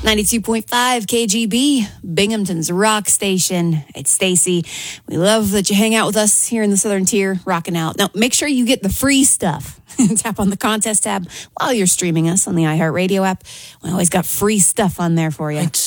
92.5 KGB, Binghamton's rock station. It's Stacy. We love that you hang out with us here in the Southern Tier, rocking out. Now, make sure you get the free stuff. Tap on the contest tab while you're streaming us on the iHeartRadio app. We always got free stuff on there for you.